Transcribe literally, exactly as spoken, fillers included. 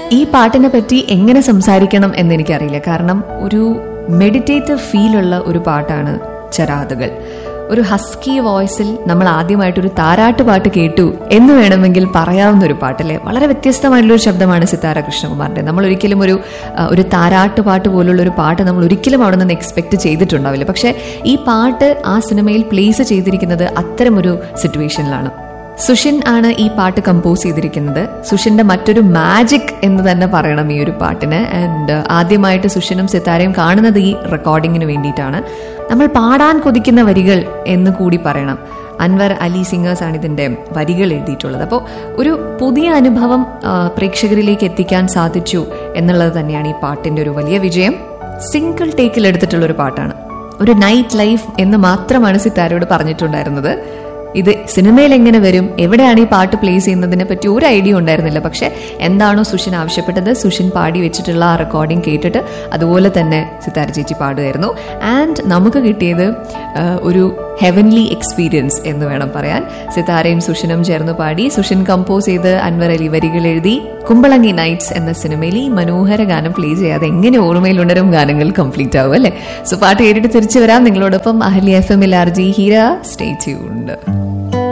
ഈ പാട്ടിനെ പറ്റി എങ്ങനെ സംസാരിക്കണം എന്നെനിക്കറിയില്ല. കാരണം ഒരു മെഡിറ്റേറ്റീവ് ഫീലുള്ള ഒരു പാട്ടാണ് ചരാതുകൾ. ഒരു ഹസ്കി വോയിസിൽ നമ്മൾ ആദ്യമായിട്ടൊരു താരാട്ട് പാട്ട് കേട്ടു എന്ന് വേണമെങ്കിൽ പറയാവുന്ന ഒരു പാട്ടല്ലേ. വളരെ വ്യത്യസ്തമായിട്ടുള്ളൊരു ശബ്ദമാണ് സിത്താര കൃഷ്ണകുമാറിന്റെ. നമ്മൾ ഒരിക്കലും ഒരു ഒരു താരാട്ട് പാട്ട് പോലുള്ള ഒരു പാട്ട് നമ്മൾ ഒരിക്കലും അവിടെ നിന്ന് എക്സ്പെക്ട് ചെയ്തിട്ടുണ്ടാവില്ല. പക്ഷെ ഈ പാട്ട് ആ സിനിമയിൽ പ്ലേസ് ചെയ്തിരിക്കുന്നത് അത്തരമൊരു സിറ്റുവേഷനിലാണ്. സുഷിൻ ആണ് ഈ പാട്ട് കമ്പോസ് ചെയ്തിരിക്കുന്നത്. സുഷിന്റെ മറ്റൊരു മാജിക് എന്ന് തന്നെ പറയണം ഈ ഒരു പാട്ടിന്. ആൻഡ് ആദ്യമായിട്ട് സുഷിനും സിത്താരയും കാണുന്നത് ഈ റെക്കോർഡിങ്ങിന് വേണ്ടിയിട്ടാണ്. നമ്മൾ പാടാൻ കൊതിക്കുന്ന വരികൾ എന്ന് കൂടി പറയണം. അൻവർ അലി സിംഗേഴ്സ് ആണ് ഇതിന്റെ വരികൾ എഴുതിയിട്ടുള്ളത്. അപ്പോൾ ഒരു പുതിയ അനുഭവം പ്രേക്ഷകരിലേക്ക് എത്തിക്കാൻ സാധിച്ചു എന്നുള്ളത് തന്നെയാണ് ഈ പാട്ടിന്റെ ഒരു വലിയ വിജയം. സിംഗിൾ ടേക്കിൽ എടുത്തിട്ടുള്ള ഒരു പാട്ടാണ്. ഒരു നൈറ്റ് ലൈഫ് എന്ന് മാത്രമാണ് സിത്താരയോട് പറഞ്ഞിട്ടുണ്ടായിരുന്നത്. ഇത് സിനിമയിൽ എങ്ങനെ വരും, എവിടെയാണ് ഈ പാട്ട് പ്ലേസ് ചെയ്യുന്നതിനെ പറ്റി ഒരു ഐഡിയ ഉണ്ടായിരുന്നില്ല. പക്ഷെ എന്താണോ സുഷിൻ ആവശ്യപ്പെട്ടത്, സുഷിൻ പാടി വെച്ചിട്ടുള്ള ആ റെക്കോർഡിംഗ് കേട്ടിട്ട് അതുപോലെ തന്നെ സിത്താര ചേച്ചി പാടുമായിരുന്നു. ആൻഡ് നമുക്ക് കിട്ടിയത് ഒരു ഹെവൻലി എക്സ്പീരിയൻസ് എന്ന് വേണം പറയാൻ. സിത്താരയും സുഷിനും ചേർന്ന് പാടി, സുഷിൻ കമ്പോസ് ചെയ്ത് അൻവർ അലി വരികൾ എഴുതി, കുമ്പളങ്ങി നൈറ്റ്സ് എന്ന സിനിമയിൽ ഈ മനോഹര ഗാനം പ്ലേ ചെയ്യാതെ എങ്ങനെ ഓർമ്മയിൽ ഉണരും ഗാനങ്ങൾ കംപ്ലീറ്റ് ആവും അല്ലേ. സോ പാട്ട് കേട്ടിട്ട് തിരിച്ചു വരാം. നിങ്ങളോടൊപ്പം അഹല്യ എഫ് എമ്മിൽ R G Heera. Stay tuned.